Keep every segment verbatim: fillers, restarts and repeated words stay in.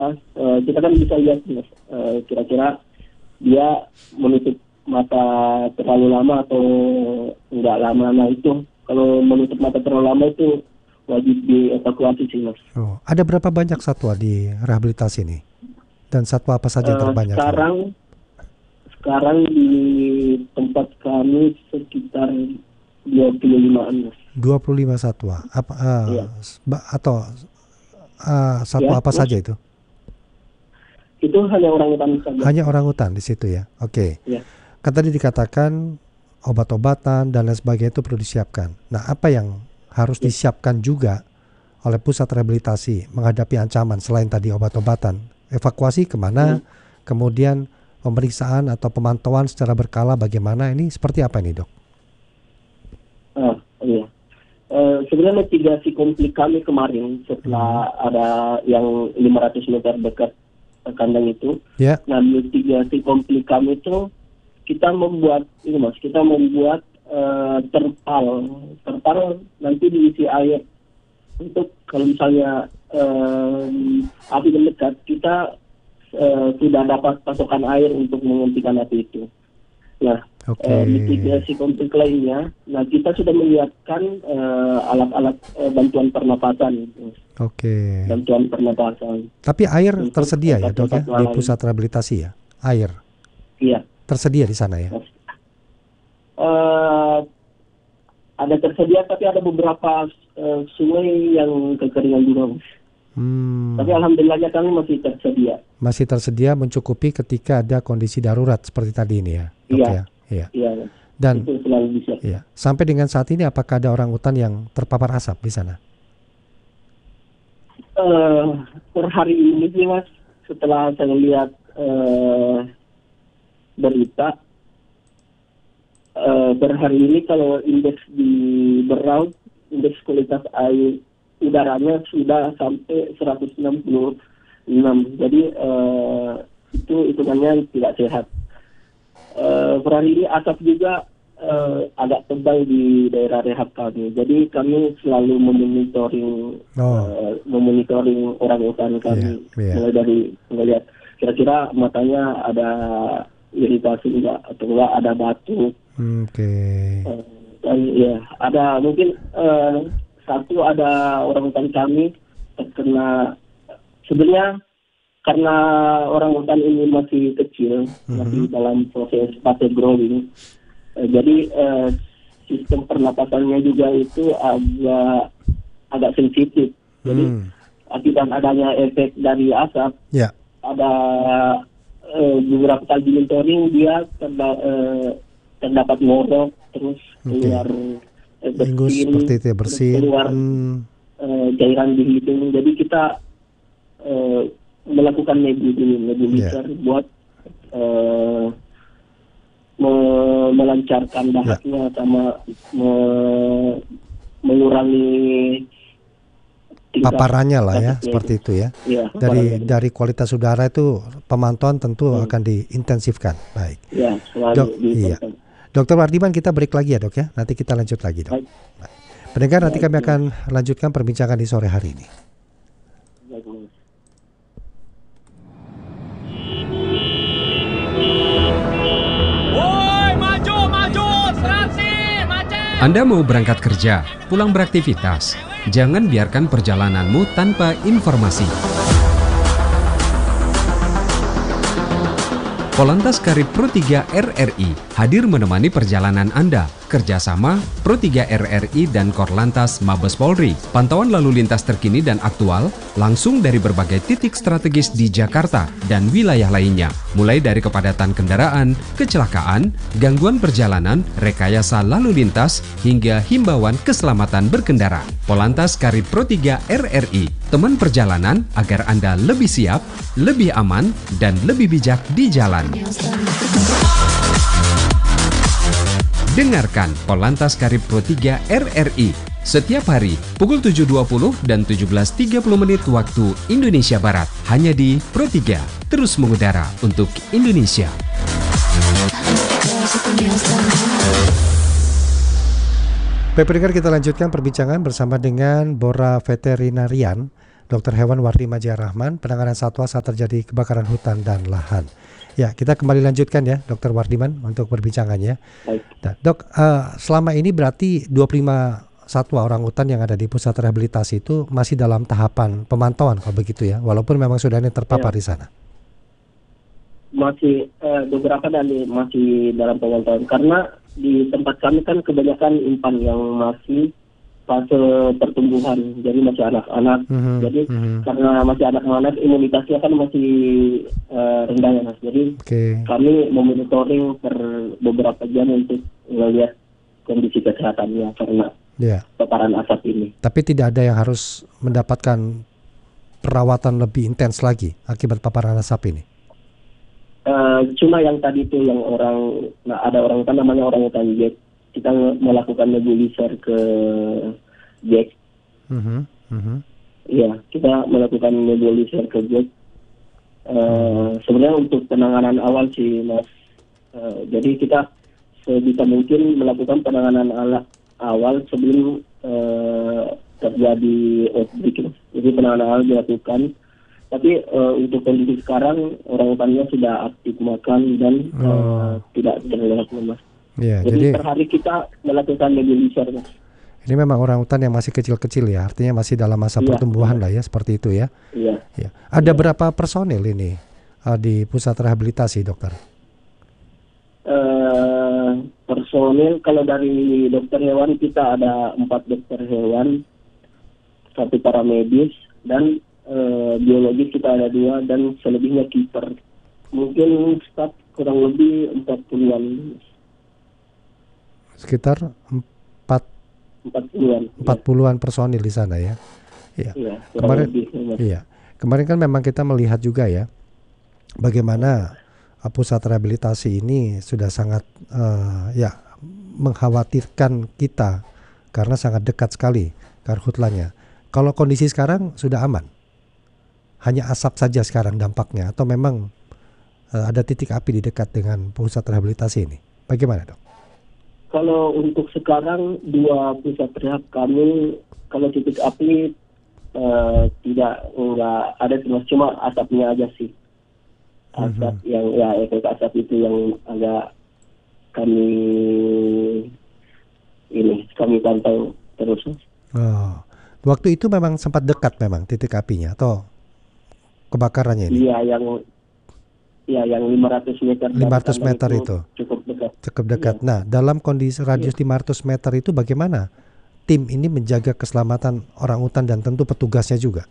uh, kita kan bisa lihat mas, uh, kira-kira dia menutup mata terlalu lama atau enggak lama. Nah itu kalau menutup mata terlalu lama itu wajib dievakuasi sih mas. Oh, ada berapa banyak satwa di rehabilitasi ini? Dan satwa apa saja yang Uh, terbanyak? sekarang sekarang di tempat kami sekitar dua puluh lima-an mas. dua puluh lima satwa. Apa uh, Iya. atau uh, satwa Ya, apa mas, saja itu? itu hanya orangutan saja. Hanya orangutan di situ ya. Oke. Okay. Ya. Kan tadi dikatakan obat-obatan dan lain sebagainya itu perlu disiapkan. Nah, apa yang harus Ya. disiapkan juga oleh pusat rehabilitasi menghadapi ancaman selain tadi obat-obatan? Evakuasi kemana? Hmm. Kemudian pemeriksaan atau pemantauan secara berkala bagaimana? Ini seperti apa ini, dok? Ah, iya. Uh, sebenarnya mitigasi konflik kami kemarin setelah hmm. ada yang lima ratus meter dekat kandang itu. Ya. Nah, mitigasi konflik kami itu kita membuat ini mas, kita membuat uh, terpal, terpal nanti diisi air untuk kalau misalnya um, api mendekat kita uh, sudah dapat pasokan air untuk menghentikan api itu. Nah, okay. uh, mitigasi konflik lainnya, nah kita sudah menyiapkan uh, alat-alat uh, bantuan pernapasan. Oke. Okay. Bantuan pernapasan. Tapi air tersedia ya dok ya di pusat rehabilitasi ya, air. Iya. Tersedia di sana ya. Uh, ada tersedia tapi ada beberapa uh, sungai yang kekeringan juga. Hmm. Tapi alhamdulillahnya kami masih tersedia. Masih tersedia mencukupi ketika ada kondisi darurat seperti tadi ini ya. Iya. Ya? Iya. Iya. Dan itu selalu bisa. Iya. Sampai dengan saat ini apakah ada orang hutan yang terpapar asap di sana? Uh, per hari ini sih mas, setelah saya lihat uh, berita uh, per hari ini kalau indeks di Berau, indeks kualitas air udaranya sudah sampai seratus enam puluh enam. Jadi uh, itu hitungannya tidak sehat. Uh, per hari ini asap juga uh, agak tebal di daerah rehab kami. Jadi kami selalu memonitoring oh. uh, memonitoring orang-orang kami yeah, yeah. mulai dari melihat kira-kira matanya ada iritasi enggak atau enggak ada batuk. Oke. Okay. Uh, dan ya ada mungkin uh, satu ada orang hutan kami terkena sebenarnya karena orang hutan ini masih kecil, mm-hmm. masih dalam proses fase growing. Uh, jadi uh, sistem pernapasannya juga itu agak agak sensitif. Jadi mm. akibat adanya efek dari asap, yeah. ada uh, beberapa kali monitoring dia terda, uh, terdapat ngorok terus keluar okay. uh, bersin, seperti itu ya, bersin. keluar hmm. uh, cairan di hidung. Jadi kita uh, melakukan nebulizer yeah. buat uh, me- melancarkan dahaknya yeah. sama me- mengurangi paparannya lah ya, seperti itu ya. ya dari dari kualitas udara itu pemantauan tentu hmm. akan diintensifkan. Baik. Ya, Dok, iya. Dokter Wardiman, kita break lagi ya dok ya. Nanti kita lanjut lagi dok. Baik. Baik. Pendengar, nanti kami akan lanjutkan perbincangan di sore hari ini. Baik. Woi, maju, maju, transi, macet. Anda mau berangkat kerja, pulang beraktivitas. Jangan biarkan perjalananmu tanpa informasi. Polantas Karib Pro tiga R R I hadir menemani perjalanan Anda. Kerjasama Pro tiga R R I dan Korlantas Mabes Polri. Pantauan lalu lintas terkini dan aktual langsung dari berbagai titik strategis di Jakarta dan wilayah lainnya. Mulai dari kepadatan kendaraan, kecelakaan, gangguan perjalanan, rekayasa lalu lintas, hingga himbauan keselamatan berkendara. Polantas Karib Pro tiga R R I, teman perjalanan agar Anda lebih siap, lebih aman, dan lebih bijak di jalan. Dengarkan Polantas Karib Pro tiga R R I setiap hari pukul tujuh dua puluh dan tujuh belas tiga puluh menit waktu Indonesia Barat. Hanya di Pro tiga, terus mengudara untuk Indonesia. Baik pendengar, kita lanjutkan perbincangan bersama dengan Bora Veterinarian Dokter Hewan Wardi Majaya Rahman, penanganan satwa saat terjadi kebakaran hutan dan lahan. Ya, kita kembali lanjutkan ya, Dokter Wardiman, untuk perbincangannya. Baik. Nah, Dok, uh, selama ini berarti dua puluh lima satwa orangutan yang ada di pusat rehabilitasi itu masih dalam tahapan pemantauan kalau begitu ya, walaupun memang sudah ada yang terpapar Ya. di sana. Masih eh, beberapa dari masih dalam pemantauan karena di tempat kami kan kebanyakan impan yang masih fase pertumbuhan, jadi masih anak-anak. Mhm, Jadi mhm. karena masih anak-anak, imunitasnya kan masih eh, rendah ya, Mas. Jadi Oke. kami memonitoring per beberapa jam untuk melihat kondisi kesehatannya karena Ya. paparan asap ini. Tapi tidak ada yang harus mendapatkan perawatan lebih intens lagi akibat paparan asap ini. Eh, cuma yang tadi itu yang orang, nah ada orang kan namanya orang hutan Jack. Kita melakukan nebulizer ke Jack. Mhm, mhm. Iya, kita melakukan nebulizer ke Jack. Eh, sebenarnya untuk penanganan awal sih, Mas. Eh, jadi kita sebisa mungkin melakukan penanganan ala, awal sebelum eh, terjadi outbreak. Jadi penanganan awal dilakukan. Tapi uh, untuk kondisi sekarang orang hutannya sudah aktif makan dan uh, Oh. tidak terlihat lemas. Ya, Jadi, jadi per hari kita melakukan nebulizer, Mas. ini memang orangutan yang masih kecil-kecil ya, artinya masih dalam masa Iya, pertumbuhan lah ya, seperti itu ya. Iya. Ya. Ada berapa personil ini uh, di pusat rehabilitasi, dokter? Uh, personil kalau dari dokter hewan kita ada empat dokter hewan, satu paramedis dan uh, biologis kita ada dua dan selebihnya kiper. Mungkin staf kurang lebih empat puluhan. Sekitar empat empat puluhan. empat puluhan personil di sana ya. Iya. Iya, kurang Kemarin lebih, Mas. iya. Kemarin kan memang kita melihat juga ya bagaimana uh, pusat rehabilitasi ini sudah sangat uh, ya mengkhawatirkan kita karena sangat dekat sekali karhutlannya. Kalau kondisi sekarang sudah aman? Hanya asap saja sekarang dampaknya atau memang uh, ada titik api di dekat dengan pusat rehabilitasi ini? Bagaimana, Dok? Kalau untuk sekarang dua pusat rehab kami, kalau titik api eh, tidak enggak ada, cuma cuma asapnya aja sih. Asap Mhm. yang ya efek asap itu yang agak kami ini kami pantau terus. Oh. Waktu itu memang sempat dekat memang titik apinya atau kebakarannya ini? Iya, yang ya yang lima ratus meter. dari lima ratus kandang meter itu. cukup dekat. Cukup dekat. Nah, dalam kondisi radius lima ratus meter itu bagaimana tim ini menjaga keselamatan orangutan dan tentu petugasnya juga?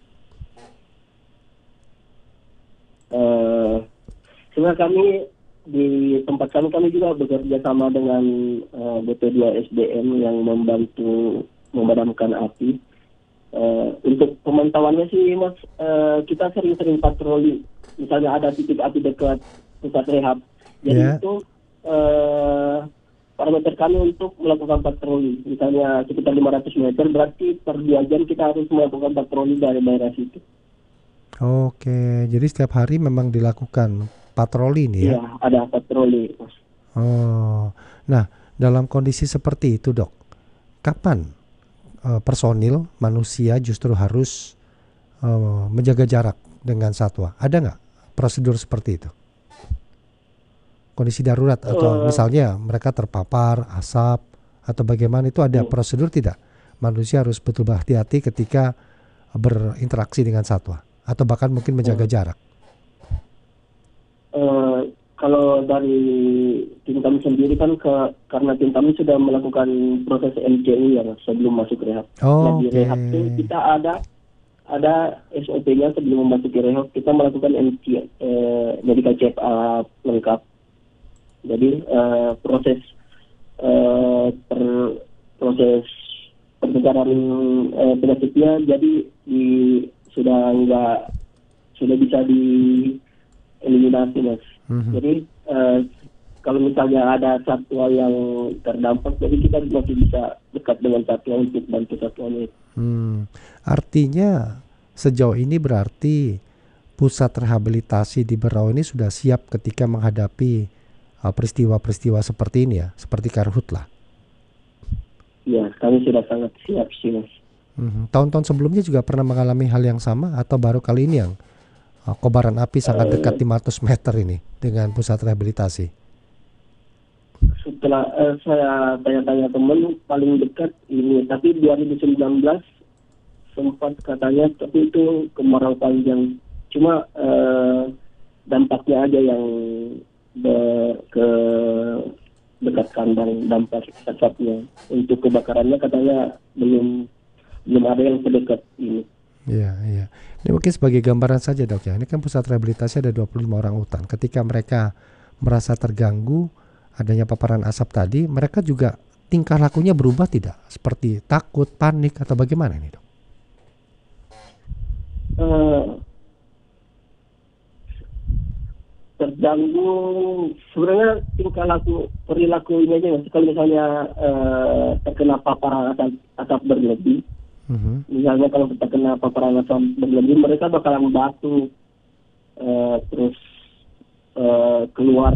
Eh, sebenarnya kami di tempat kami kami juga bekerja sama dengan eh, B P dua S D M yang membantu memadamkan api. Eh, untuk pemantauannya sih, Mas, eh, kita sering-sering patroli. Misalnya ada titik api dekat pusat rehab, jadi Ya. itu eh, parameter kami untuk melakukan patroli. Misalnya sekitar lima ratus meter, berarti per dua jam kita harus melakukan patroli dari daerah situ. Oke, jadi setiap hari memang dilakukan patroli ini ya? Iya, ada patroli, Mas. Oh, nah dalam kondisi seperti itu, Dok, kapan eh, personil manusia justru harus eh, menjaga jarak dengan satwa? Ada nggak prosedur seperti itu? Kondisi darurat atau Eh. misalnya mereka terpapar asap atau bagaimana, itu ada Hmm. prosedur tidak? Manusia harus betul berhati-hati ketika berinteraksi dengan satwa atau bahkan mungkin menjaga Hmm. jarak. Eh, kalau dari tim kami sendiri kan ke, karena tim kami sudah melakukan proses M C U ya, Mas, sebelum masuk rehab. Nah, di Oke. rehab itu kita ada ada S O P-nya sebelum memasuki rehab, kita melakukan M C, eh, medical check up lengkap. Jadi eh, proses eh, per, proses pertukaran eh, penyakitnya jadi di, sudah enggak sudah bisa dieliminasi, Mas. Mhm. Jadi eh, kalau misalnya ada satwa yang terdampak, jadi kita masih bisa dekat dengan satwa untuk bantu satwanya. Hmm, artinya sejauh ini berarti pusat rehabilitasi di Berau ini sudah siap ketika menghadapi uh, peristiwa-peristiwa seperti ini ya, seperti karhutlah. Ya, kami sudah sangat siap sih, Mas. Mhm. Tahun-tahun sebelumnya juga pernah mengalami hal yang sama atau baru kali ini yang uh, kobaran api sangat dekat lima ratus meter ini dengan pusat rehabilitasi? Setelah eh, saya tanya-tanya teman, paling dekat ini, tapi dua ribu sembilan belas sempat katanya, tapi itu kemarau panjang. Cuma eh, dampaknya aja yang be- ke dekat kandang, dampak asapnya. Untuk kebakarannya katanya belum belum ada yang terdekat ini. Iya, iya. Ini mungkin sebagai gambaran saja dok ya. Ini kan pusat rehabilitasi ada dua puluh lima orang hutan. Ketika mereka merasa terganggu adanya paparan asap tadi, mereka juga tingkah lakunya berubah tidak? Seperti takut, panik atau bagaimana ini dok? Eh, terganggu sebenarnya tingkah laku perilaku ini aja Mas. Kalau misalnya eh, terkena paparan asap, asap berlebih, Mhm. misalnya kalau terkena paparan asap berlebih, mereka bakalan batuk, eh, terus eh, keluar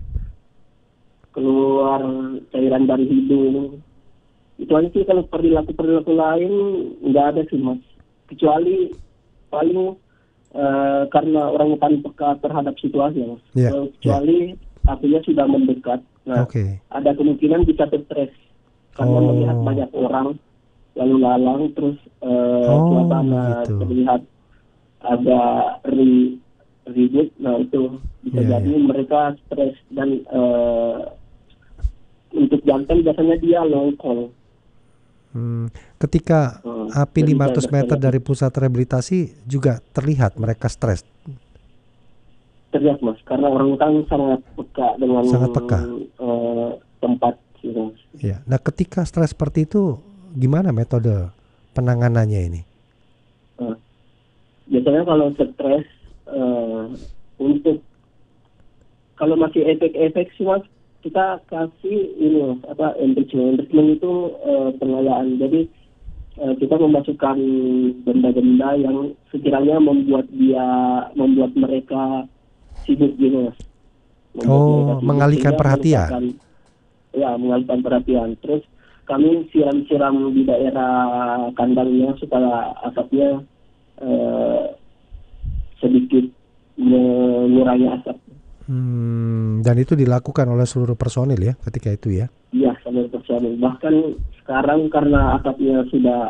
keluar cairan dari hidung. Itu aja sih. Kalau perilaku perilaku lain nggak ada sih Mas, kecuali paling eh, karena orang hutan peka terhadap situasi Mas. Iya, Eh, kecuali apinya sudah mendekat, nah Oke. ada kemungkinan bisa stres karena Oh. melihat banyak orang lalu lalang, terus eh, Oh, suasana begitu. terlihat agak ri, ribut. Nah itu bisa Iya, jadi iya. mereka stres, dan eh, untuk jantan biasanya dia long call. Hmm. Ketika Hmm, api jadi lima ratus saya- meter saya- dari pusat rehabilitasi juga terlihat mereka stres. Terlihat Mas, karena orang hutan sangat peka dengan Sangat peka. eh, tempat gitu Mas. Ya. Nah, ketika stres seperti itu, gimana metode penanganannya ini? Eh, biasanya kalau stres eh, untuk kalau masih efek-efek sih Mas, kita kasih ini Mas, apa enrichment. Enrichment itu eh, pengayaan. Jadi eh, kita memasukkan benda-benda yang sekiranya membuat dia membuat mereka sibuk gitu Mas. Membuat Oh, mereka sibuk, mengalihkan sehingga perhatian. merupakan- ya, mengalihkan perhatian. Terus kami siram-siram di daerah kandangnya supaya asapnya eh, sedikit mengurangi asap. Hmm, dan itu dilakukan oleh seluruh personil ya ketika itu ya. Iya, sambil personil. Bahkan sekarang karena asapnya sudah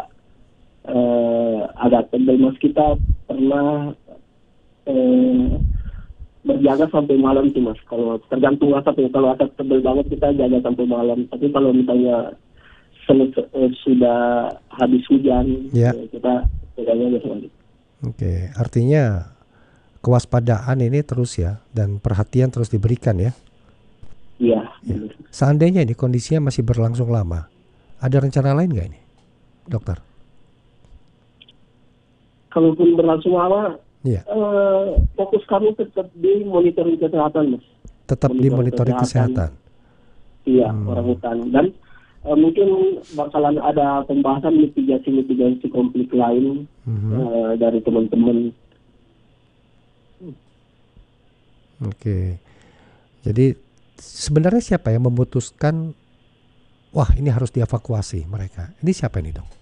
eh, agak tebal Mas, kita pernah eh, berjaga sampai malam sih Mas. Kalau tergantung asapnya, kalau asap tebal banget kita jaga sampai malam. Tapi kalau misalnya selesai, eh, sudah habis hujan, Ya. eh, kita jaganya biasa lagi. Oke, artinya kewaspadaan ini terus ya dan perhatian terus diberikan ya. Iya. Ya. benar. Seandainya ini kondisinya masih berlangsung lama, ada rencana lain nggak ini, dokter? Kalaupun berlangsung lama, Iya, eh, fokus kami tetap di monitoring kesehatan Mas. tetap di Monitoring monitoring kesehatan. Iya, Hmm. orang hutan. Dan eh, mungkin bakalan ada pembahasan mitigasi-mitigasi konflik lain Mhm. eh, dari teman-teman. Oke, jadi sebenarnya siapa yang memutuskan, wah ini harus dievakuasi mereka? Ini siapa ini dong?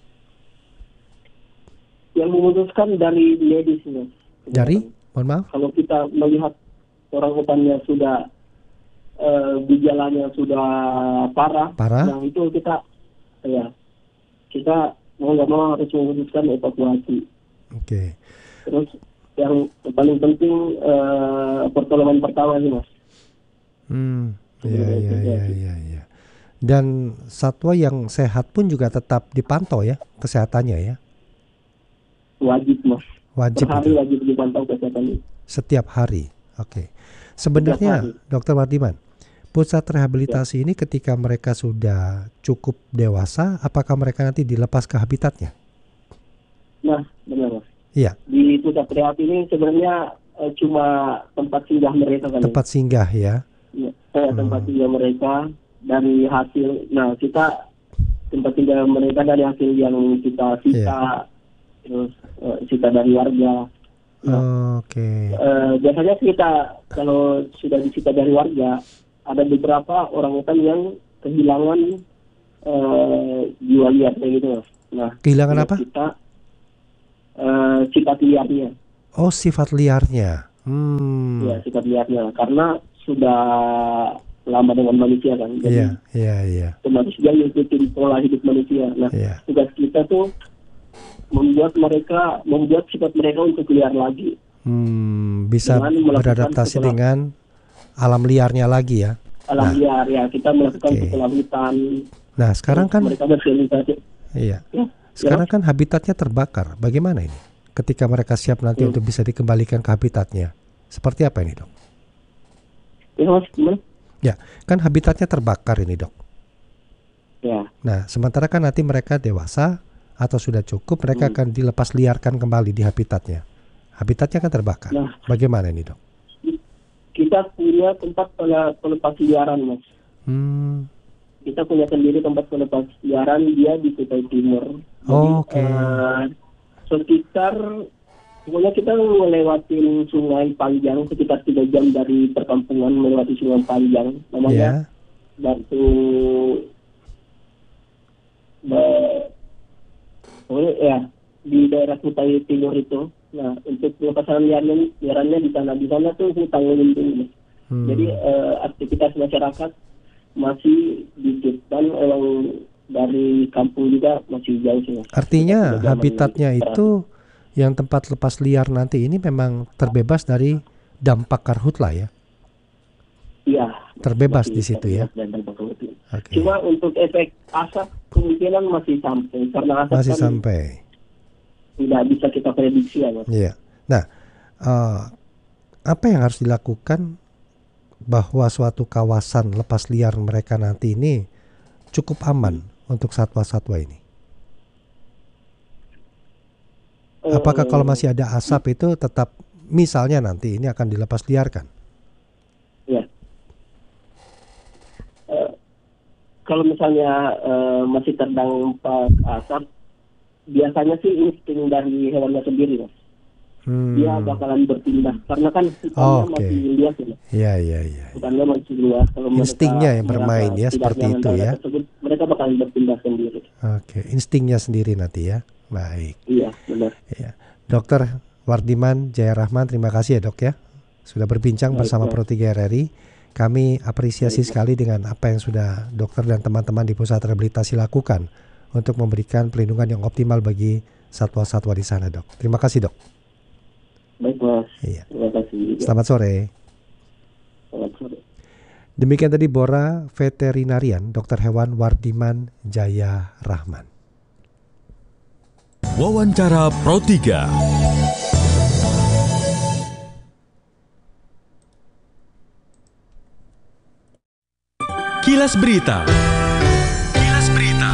Yang memutuskan dari medis Mas. Dari, mohon maaf? Kalau kita melihat orang hutannya sudah eh, gejalanya sudah parah, Parah? nah itu kita ya kita mau nggak mau harus memutuskan evakuasi. Oke. Terus yang paling penting eh, pertolongan pertama sih Mas. Hmm, iya Iya, iya iya. iya iya iya. Dan satwa yang sehat pun juga tetap dipantau ya kesehatannya ya. Wajib Mas. Wajib Per hari itu. wajib dipantau kesehatan. Setiap hari. Oke. Sebenarnya hari. Dokter Wardiman, pusat rehabilitasi ini ketika mereka sudah cukup dewasa, apakah mereka nanti dilepas ke habitatnya? Nah, benar Mas. Iya, Di pusat rehab ini sebenarnya eh, cuma tempat singgah mereka kan. tempat singgah ya. Ya, eh, tempat singgah mereka dari hasil. Nah, kita tempat singgah mereka dari hasil yang kita sita, terus eh, sita dari warga. Nah, Oke. eh, biasanya kita kalau sudah disita dari warga, ada beberapa orang hutan yang kehilangan eh, jiwa liarnya gitu Mas. Nah, Kehilangan apa? Kita uh, sifat liarnya. Oh, sifat liarnya. Hmm. Ya, sifat liarnya. Karena sudah lama dengan manusia kan. Jadi Iya, iya, iya. otomatis dia ngikutin pola hidup manusia. Nah, Iya. tugas kita tuh membuat mereka, membuat sifat mereka untuk liar lagi. Hmm, bisa Dengan melakukan beradaptasi sekolah- dengan alam liarnya lagi ya. Alam Nah. liar ya, kita melakukan Oke. sekolah hutan. Nah, sekarang kan mereka bersosialisasi. iya. Ya, Sekarang kan habitatnya terbakar. Bagaimana ini? Ketika mereka siap nanti Hmm. untuk bisa dikembalikan ke habitatnya. Seperti apa ini, Dok? ya, Mas, gimana? Ya, kan habitatnya terbakar ini, Dok. Ya, Nah, sementara kan nanti mereka dewasa atau sudah cukup, mereka Hmm. akan dilepas liarkan kembali di habitatnya. Habitatnya kan terbakar. Nah. Bagaimana ini, Dok? kita punya tempat pele- pelepas liaran, Mas. Hmm. Kita punya sendiri tempat pelepas liaran, dia di Kutai Timur. Jadi, Oh, oke. eh, sekitar, pokoknya kita ngelewatin Sungai Panjang sekitar tiga jam dari perkampungan, melewati Sungai Panjang. Ya. Namanya Batu, Ba- pokoknya ya di daerah Kutai Timur itu. Nah, untuk pelepasan liarannya, liarannya di sana, di sana tuh hutan lindung, Mas. Hmm. Jadi eh, aktivitas masyarakat masih dikit dan orang dari kampung juga masih jauh sih, Mas. Artinya Zaman habitatnya sekarang. itu yang tempat lepas liar nanti ini memang terbebas dari dampak karhutla ya. Iya. Terbebas masih di situ ya. terbebas dan dampak karhutla. Oke. Cuma untuk efek asap kemungkinan masih sampai karena asap Masih kan sampai. tidak bisa kita prediksi ya, Mas. Iya. Nah, eh, apa yang harus dilakukan bahwa suatu kawasan lepas liar mereka nanti ini cukup aman untuk satwa-satwa ini? Apakah kalau masih ada asap itu tetap misalnya nanti ini akan dilepas liarkan? Ya. Eh, kalau misalnya eh, masih terdampak asap, biasanya sih insting dari hewannya sendiri, Mas. Hmm. Dia bakalan berpindah karena kan hutannya Oh, oke. masih luas ya, Mas. Iya, iya, iya. Hutannya masih luas. Kalau mereka Instingnya yang bermain merasa ya, tidak seperti nyaman itu daerah ya. tersebut, mereka bakalan berpindah sendiri. Oke, instingnya sendiri nanti ya. Baik. Iya, benar. Ya. Dokter Wardiman Jaya Rahman, terima kasih ya, Dok ya. Sudah berbincang Baik, bersama Mas. Pro tiga R R I. Kami apresiasi Baik, Mas. sekali dengan apa yang sudah dokter dan teman-teman di pusat rehabilitasi lakukan untuk memberikan pelindungan yang optimal bagi satwa-satwa di sana, Dok. Terima kasih, Dok. Baik, Mas. Iya. Terima kasih. Selamat sore. Selamat sore. Demikian tadi Bora Veterinarian Dokter Hewan Wardiman Jaya Rahman. Wawancara Pro tiga. Kilas Berita. Kilas Berita.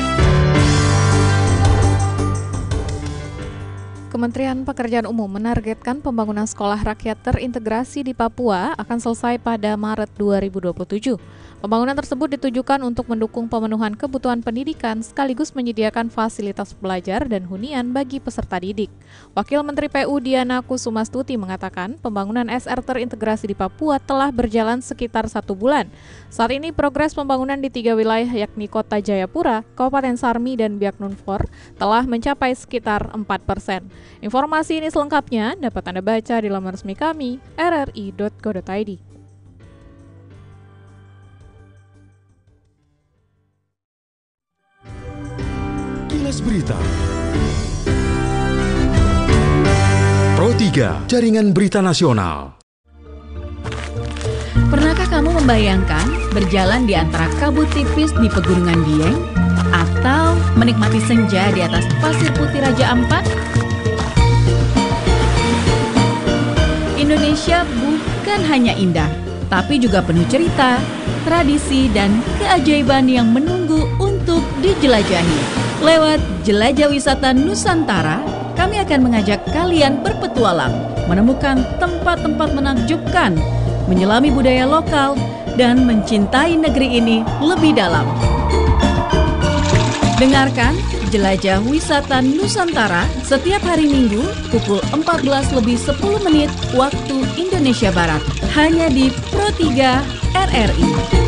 Kementerian Pekerjaan Umum menargetkan pembangunan sekolah rakyat terintegrasi di Papua akan selesai pada Maret dua ribu dua puluh tujuh. Pembangunan tersebut ditujukan untuk mendukung pemenuhan kebutuhan pendidikan sekaligus menyediakan fasilitas belajar dan hunian bagi peserta didik. Wakil Menteri P U Diana Kusumastuti mengatakan pembangunan S R terintegrasi di Papua telah berjalan sekitar satu bulan. Saat ini progres pembangunan di tiga wilayah yakni Kota Jayapura, Kabupaten Sarmi, dan Biak Numfor telah mencapai sekitar empat persen. Informasi ini selengkapnya dapat Anda baca di laman resmi kami r r i dot go dot i d. Kilas Berita. Pro tiga, Jaringan Berita Nasional. Pernahkah kamu membayangkan berjalan di antara kabut tipis di pegunungan Dieng atau menikmati senja di atas pasir putih Raja Ampat? Indonesia bukan hanya indah, tapi juga penuh cerita, tradisi, dan keajaiban yang menunggu untuk dijelajahi. Lewat Jelajah Wisata Nusantara, kami akan mengajak kalian berpetualang, menemukan tempat-tempat menakjubkan, menyelami budaya lokal, dan mencintai negeri ini lebih dalam. Dengarkan Jelajah Wisata Nusantara setiap hari Minggu pukul empat belas lebih sepuluh menit waktu Indonesia Barat, hanya di Pro tiga R R I.